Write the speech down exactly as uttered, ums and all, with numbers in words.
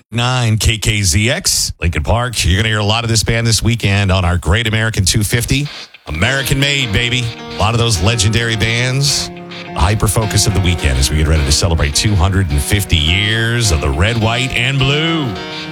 nine K K Z X, Lincoln Park. You're going to hear a lot of this band this weekend on our Great American two fifty. American made, baby. A lot of those legendary bands. The hyper focus of the weekend as we get ready to celebrate two hundred fifty years of the red, white, and blue.